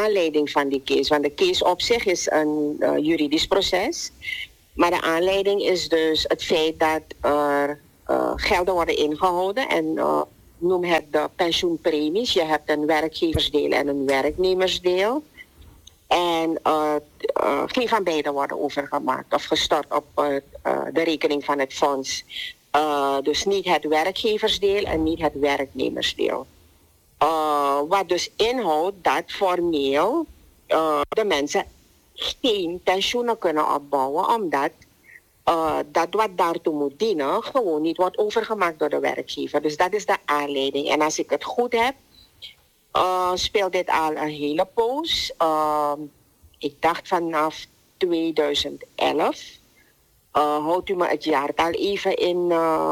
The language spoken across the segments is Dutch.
aanleiding van die case. Want de case op zich is een juridisch proces. Maar de aanleiding is dus het feit dat er gelden worden ingehouden. En noem het de pensioenpremies. Je hebt een werkgeversdeel en een werknemersdeel. En geen van beide worden overgemaakt of gestort op de rekening van het fonds. Dus niet het werkgeversdeel en niet het werknemersdeel. Wat dus inhoudt dat formeel de mensen geen pensioenen kunnen opbouwen, omdat dat wat daartoe moet dienen gewoon niet wordt overgemaakt door de werkgever. Dus dat is de aanleiding. En als ik het goed heb, speelt dit al een hele poos. Ik dacht vanaf 2011. Houdt u me het jaartal even in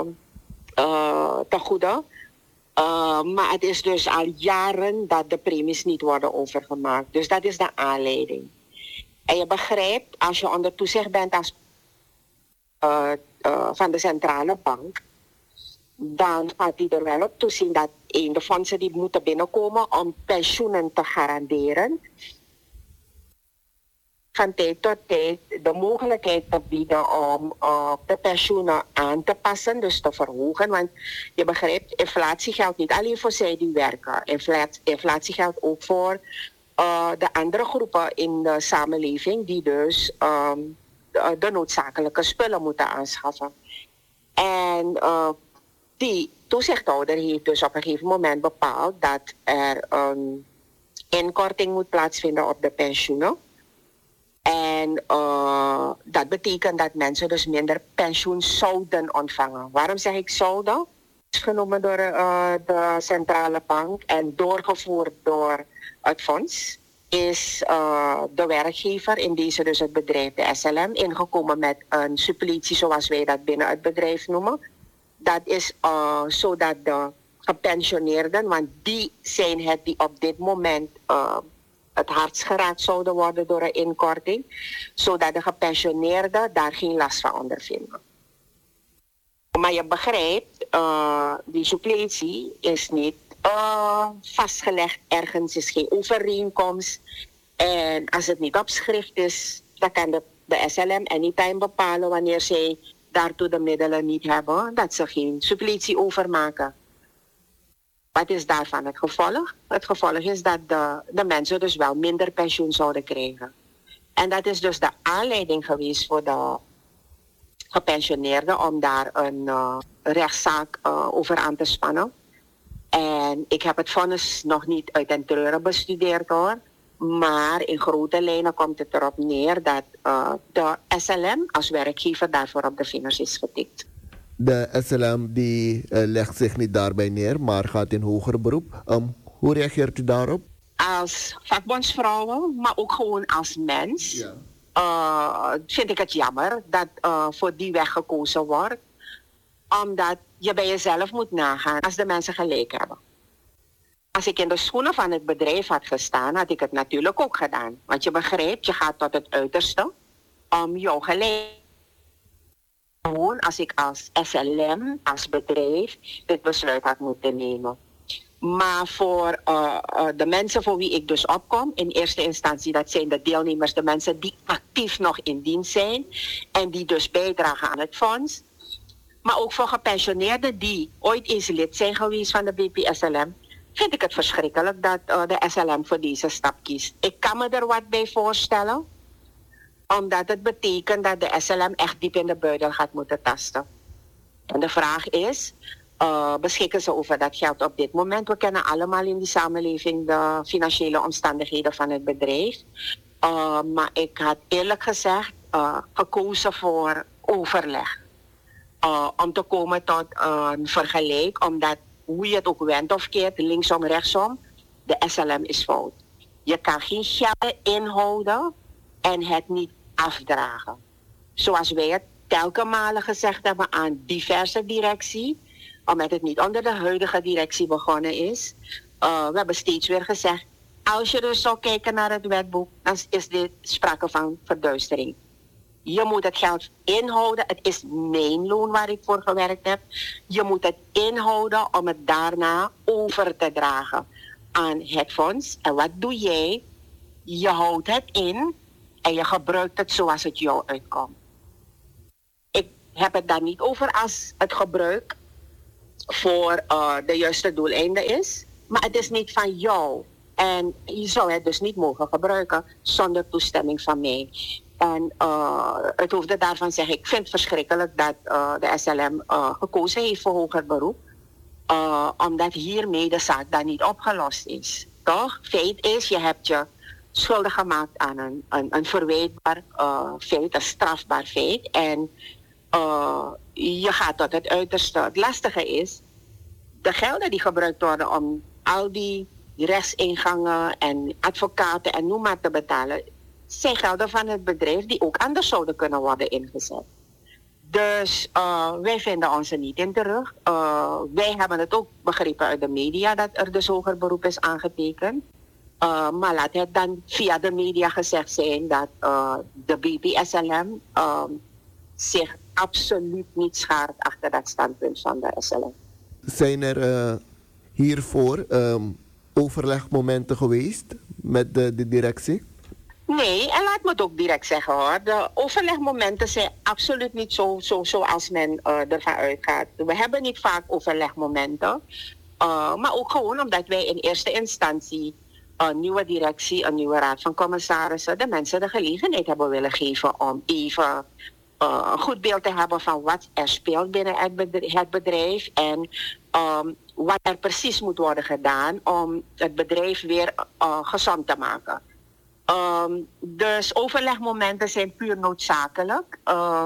te goede. Maar het is dus al jaren dat de premies niet worden overgemaakt. Dus dat is de aanleiding. En je begrijpt, als je onder toezicht bent als, van de centrale bank, dan gaat hij er wel op toezien dat de fondsen die moeten binnenkomen om pensioenen te garanderen, van tijd tot tijd de mogelijkheid te bieden om de pensioenen aan te passen, dus te verhogen. Want je begrijpt, inflatie geldt niet alleen voor zij die werken. Inflatie geldt ook voor de andere groepen in de samenleving die dus de noodzakelijke spullen moeten aanschaffen. En die toezichthouder heeft dus op een gegeven moment bepaald dat er een inkorting moet plaatsvinden op de pensioenen. En dat betekent dat mensen dus minder pensioen zouden ontvangen. Waarom zeg ik zouden? Het is genomen door de centrale bank en doorgevoerd door het fonds. Is de werkgever, in deze dus het bedrijf de SLM, ingekomen met een suppletie zoals wij dat binnen het bedrijf noemen. Dat is zodat de gepensioneerden, want die zijn het die op dit moment het hardst geraakt zouden worden door een inkorting, zodat de gepensioneerden daar geen last van ondervinden. Maar je begrijpt, die suppletie is niet vastgelegd ergens, is geen overeenkomst. En als het niet op schrift is, dan kan de SLM anytime bepalen wanneer zij daartoe de middelen niet hebben, dat ze geen suppletie overmaken. Wat is daarvan het gevolg? Het gevolg is dat de mensen dus wel minder pensioen zouden krijgen. En dat is dus de aanleiding geweest voor de gepensioneerden om daar een rechtszaak over aan te spannen. En ik heb het vonnis nog niet uit den treuren bestudeerd hoor. Maar in grote lijnen komt het erop neer dat de SLM als werkgever daarvoor op de vingers is getikt. De SLM die legt zich niet daarbij neer, maar gaat in hoger beroep. Hoe reageert u daarop? Als vakbondsvrouwen, maar ook gewoon als mens, vind ik het jammer dat voor die weg gekozen wordt. Omdat je bij jezelf moet nagaan als de mensen gelijk hebben. Als ik in de schoenen van het bedrijf had gestaan, had ik het natuurlijk ook gedaan. Want je begrijpt, je gaat tot het uiterste om jouw gelijk. Gewoon als ik als SLM, als bedrijf, dit besluit had moeten nemen. Maar voor de mensen voor wie ik dus opkom, in eerste instantie, dat zijn de deelnemers, de mensen die actief nog in dienst zijn en die dus bijdragen aan het fonds. Maar ook voor gepensioneerden die ooit eens lid zijn geweest van de BPSLM, vind ik het verschrikkelijk dat de SLM voor deze stap kiest. Ik kan me er wat bij voorstellen, omdat het betekent dat de SLM echt diep in de buidel gaat moeten tasten. En de vraag is, beschikken ze over dat geld op dit moment? We kennen allemaal in die samenleving de financiële omstandigheden van het bedrijf. Maar ik had eerlijk gezegd gekozen voor overleg. Om te komen tot een vergelijk, omdat hoe je het ook wendt of keert, linksom, rechtsom, de SLM is fout. Je kan geen geld inhouden en het niet afdragen. Zoals wij het telkens malen gezegd hebben aan diverse directie, omdat het niet onder de huidige directie begonnen is. We hebben steeds weer gezegd, als je dus zou kijken naar het wetboek, dan is dit sprake van verduistering. Je moet het geld inhouden. Het is mijn loon waar ik voor gewerkt heb. Je moet het inhouden om het daarna over te dragen aan het fonds. En wat doe jij? je houdt het in en je gebruikt het zoals het jou uitkomt. Ik heb het daar niet over als het gebruik voor de juiste doeleinden is, maar het is niet van jou. En je zou het dus niet mogen gebruiken zonder toestemming van mij. En het hoofde daarvan zeggen, ik vind het verschrikkelijk dat de SLM gekozen heeft voor hoger beroep. Omdat hiermee de zaak dan niet opgelost is. Toch? Feit is, je hebt je schuldig gemaakt aan een verwijtbaar feit, een strafbaar feit. En je gaat tot het uiterste. Het lastige is, de gelden die gebruikt worden om al die rechtsingangen en advocaten en noem maar te betalen, zijn gelden van het bedrijf die ook anders zouden kunnen worden ingezet. Dus wij vinden ons er niet in terug. Wij hebben het ook begrepen uit de media dat er dus hoger beroep is aangetekend. Maar laat het dan via de media gezegd zijn dat de BPSLM zich absoluut niet schaart achter dat standpunt van de SLM. Zijn er hiervoor overlegmomenten geweest met de directie? Nee, en laat me het ook direct zeggen hoor. De overlegmomenten zijn absoluut niet zo zoals men ervan uitgaat. We hebben niet vaak overlegmomenten. Maar ook gewoon omdat wij in eerste instantie een nieuwe directie, een nieuwe raad van commissarissen, de mensen de gelegenheid hebben willen geven om even een goed beeld te hebben van wat er speelt binnen het bedrijf en wat er precies moet worden gedaan om het bedrijf weer gezond te maken. Dus overlegmomenten zijn puur noodzakelijk.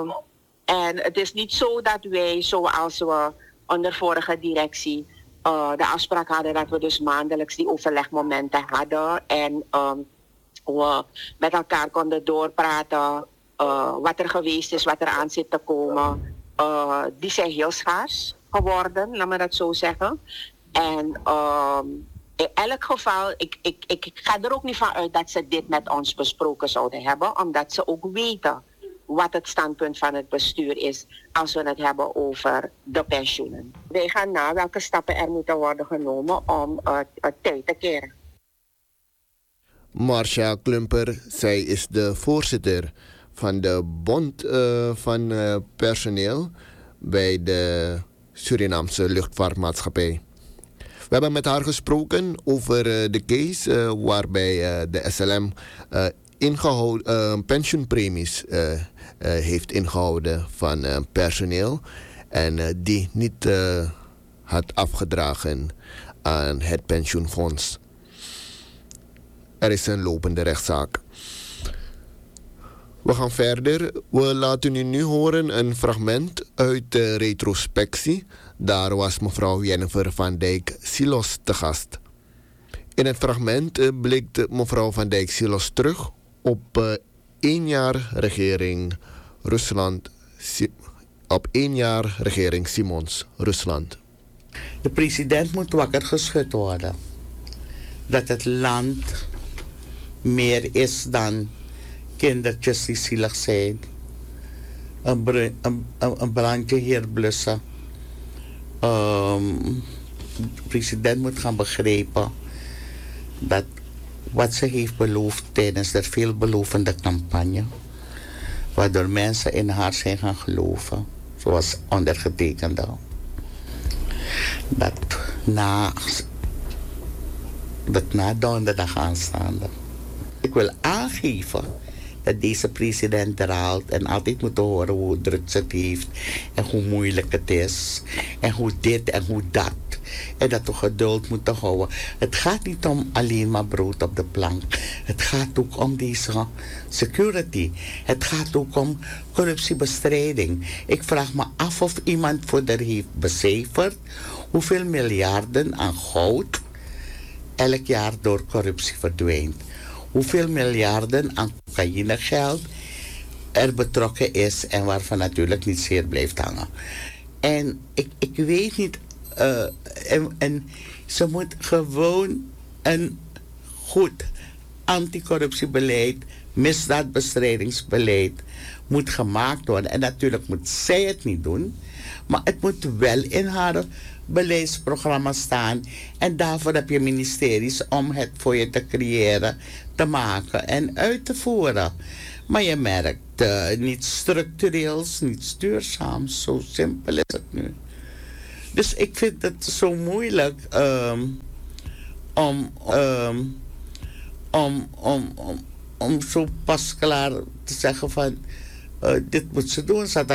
En het is niet zo dat wij, zoals we onder vorige directie de afspraak hadden, dat we dus maandelijks die overlegmomenten hadden en we met elkaar konden doorpraten wat er geweest is, wat er aan zit te komen. Die zijn heel schaars geworden, laat me dat zo zeggen. En in elk geval, ik ga er ook niet van uit dat ze dit met ons besproken zouden hebben, omdat ze ook weten wat het standpunt van het bestuur is als we het hebben over de pensioenen. Wij gaan na welke stappen er moeten worden genomen om het tijd te keren. Marcia Klumper, zij is de voorzitter van de Bond van Personeel bij de Surinaamse Luchtvaartmaatschappij. We hebben met haar gesproken over de case waarbij de SLM pensioenpremies heeft ingehouden van personeel en die niet had afgedragen aan het pensioenfonds. Er is een lopende rechtszaak. We gaan verder. We laten u nu horen een fragment uit de retrospectie. Daar was mevrouw Jennifer van Dijk-Silos te gast. In het fragment blikt mevrouw van Dijk-Silos terug op 1 jaar regering Rusland, op 1 jaar regering Simons, Rusland. De president moet wakker geschud worden. Dat het land meer is dan kindertjes die zielig zijn. Een brandje hier blussen. De president moet gaan begrijpen dat wat ze heeft beloofd tijdens de veelbelovende campagne, waardoor mensen in haar zijn gaan geloven, zoals ondergetekende, dat na donderdag aanstaande. Ik wil aangeven dat deze president draalt en altijd moet horen hoe druk ze het heeft en hoe moeilijk het is en hoe dit en hoe dat. En dat we geduld moeten houden. Het gaat niet om alleen maar brood op de plank. Het gaat ook om deze security. Het gaat ook om corruptiebestrijding. Ik vraag me af of iemand voor er heeft becijferd hoeveel miljarden aan goud elk jaar door corruptie verdwijnt. Hoeveel miljarden aan cocaïnegeld er betrokken is en waarvan natuurlijk niet zeer blijft hangen. En ik weet niet, en ze moet gewoon een goed anticorruptiebeleid, misdaadbestrijdingsbeleid moet gemaakt worden. En natuurlijk moet zij het niet doen, maar het moet wel in haar beleidsprogramma staan. En daarvoor heb je ministeries om het voor je te creëren, te maken en uit te voeren. Maar je merkt niets structureels, niets duurzaams. Zo simpel is het nu. Dus ik vind het zo moeilijk om zo pas klaar te zeggen van dit moet ze doen. Ze had